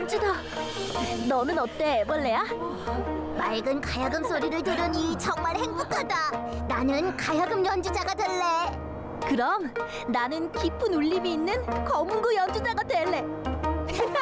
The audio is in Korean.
멋지다. 너는 어때, 애벌레야? 맑은 가야금 소리를 들으니 정말 행복하다. 나는 가야금 연주자가 될래. 그럼 나는 깊은 울림이 있는 검은고 연주자가 될래.